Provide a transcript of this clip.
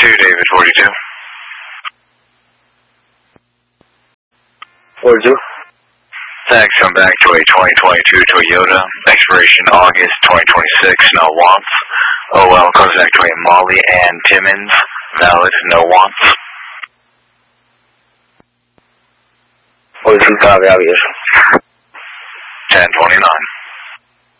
David 42. 42. Thanks, come back to a 2022 Toyota, expiration August 2026, no wants. OL comes back to a Molly and Timmons, valid, no wants. 42 copy, obvious. 1029.